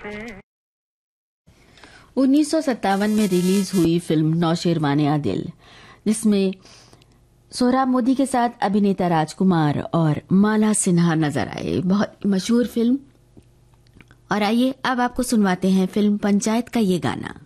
1957 में रिलीज हुई फिल्म नौशेरवाने दिल, जिसमें सोहराब मोदी के साथ अभिनेता राजकुमार और माला सिन्हा नजर आए। बहुत मशहूर फिल्म। और आइए अब आपको सुनवाते हैं फिल्म पंचायत का ये गाना।